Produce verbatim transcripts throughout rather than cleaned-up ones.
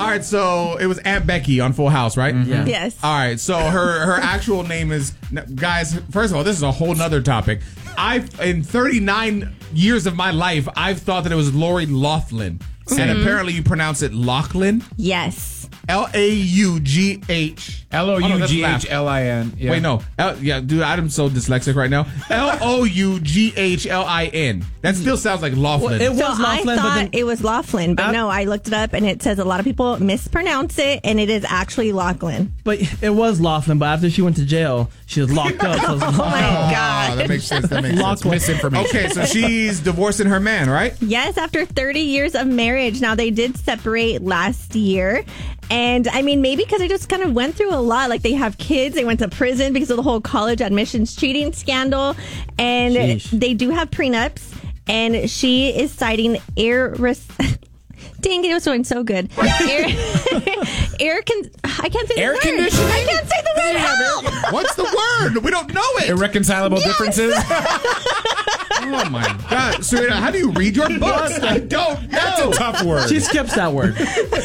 All right, so it was Aunt Becky on Full House, right? Mm-hmm. Yeah. Yes. All right, so her her actual name is, guys, first of all, this is a whole nother topic. I've, in thirty-nine years of my life, I've thought that it was Lori Loughlin. Mm-hmm. And apparently you pronounce it Lachlan. Yes. L A U G H. L O U G H L I N. Yeah. Wait, no. L- yeah, dude, I'm so dyslexic right now. L O U G H L I N. That still sounds like Laughlin. Well, it was So Laughlin, I but thought then- it was Laughlin, but Uh, no, I looked it up and it says a lot of people mispronounce it, and it is actually Lachlan. But it was Laughlin, but after she went to jail, she was locked up. So it was Oh my Ah, god! that makes sense. That makes sense. Lachlan. Misinformation. Okay, so she's divorcing her man, right? Yes, after thirty years of marriage. Now, they did separate last year. And I mean, maybe because they just kind of went through a lot. Like, they have kids. They went to prison because of the whole college admissions cheating scandal. And Sheesh. they do have prenups. And she is citing irres- Dang it, it was going so good. Air, air con- I can't say the Air word. conditioning? I can't say the word. Help! What's the word? We don't know it. Irreconcilable Yes. differences. Oh my God, Serena, how do you read your books? I don't know. That's a tough word. she skips that word. You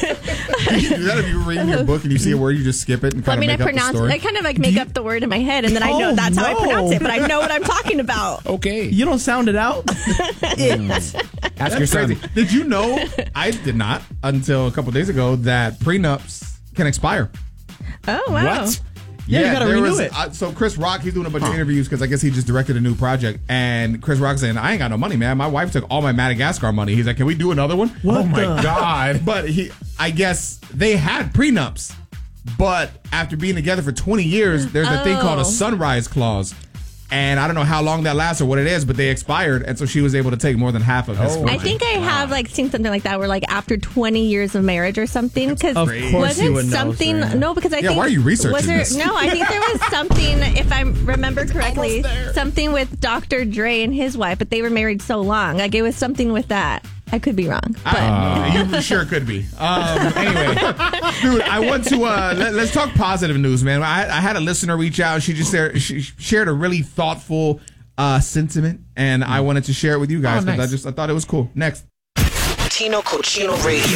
do that if you're reading your book and you see a word, you just skip it and Well, I kind mean, I of make up the pronounce story. I kind of like make up the word in my head, and then I know Oh, that's how I no. pronounce it, but I know what I'm talking about. Okay. You don't sound it out. Ask That's your son. crazy. Did you know? I did not until a couple days ago that prenups can expire. Oh, wow. What? Yeah, you gotta there renew was- it. Uh, so Chris Rock, he's doing a bunch of interviews because I guess he just directed a new project. And Chris Rock saying, "I ain't got no money, man. My wife took all my Madagascar money." He's like, "Can we do another one?" What oh my the- God! But he, I guess they had prenups, but after being together for twenty years, there's a thing called a Oh. sunrise clause. And I don't know how long that lasts or what it is, but they expired, and so she was able to take more than half of his Oh. fortune. I think I have like seen something like that where like after twenty years of marriage or something, because Of course wasn't you would know, something Serena. no because I Yeah, think why are you researching was there, this? No, I think there was something, if I remember correctly, something with Doctor Dre and his wife, but they were married so long, like it was something with that. I could be wrong, but Uh, you sure could be. Um, anyway, dude, I want to uh, let, let's talk positive news, man. I, I had a listener reach out. She just shared, she shared a really thoughtful uh, sentiment, and I wanted to share it with you guys Oh, because nice. I just I thought it was cool. Next. Tino Cochino Radio.